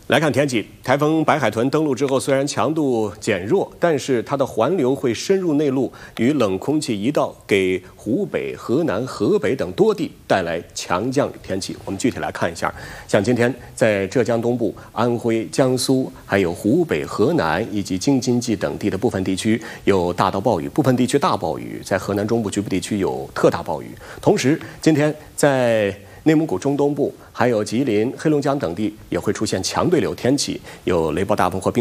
来看天气，台风白海豚登陆之后，虽然强度减弱，但是它的环流会深入内陆，与冷空气一道，给湖北、河南、河北等多地带来强降雨天气。我们具体来看一下，像今天在浙江东部、安徽、江苏，还有湖北、河南以及京津冀等地的部分地区有大到暴雨，部分地区大暴雨，在河南中部局部地区有特大暴雨。同时，今天在内蒙古中东部、还有吉林、黑龙江等地也会出现强对流天气，有雷暴大风或冰。